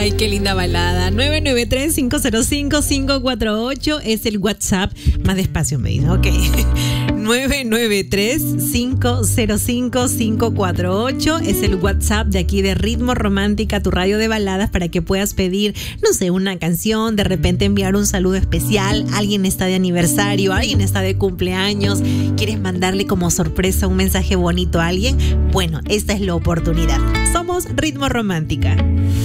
Ay, qué linda balada. 993-505-548 es el WhatsApp. Más despacio me dice, ok. 993-505-548 es el WhatsApp de aquí de Ritmo Romántica, tu radio de baladas, para que puedas pedir, no sé, una canción, de repente enviar un saludo especial, alguien está de aniversario, alguien está de cumpleaños, quieres mandarle como sorpresa un mensaje bonito a alguien. Bueno, esta es la oportunidad. Somos Ritmo Romántica.